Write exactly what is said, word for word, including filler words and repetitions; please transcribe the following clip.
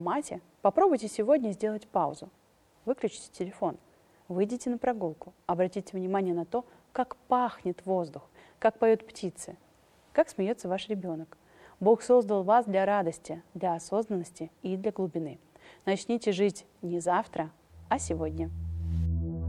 Мате, попробуйте сегодня сделать паузу. Выключите телефон, выйдите на прогулку, обратите внимание на то, как пахнет воздух, как поют птицы, как смеется ваш ребенок. Бог создал вас для радости, для осознанности и для глубины. Начните жить не завтра, а сегодня.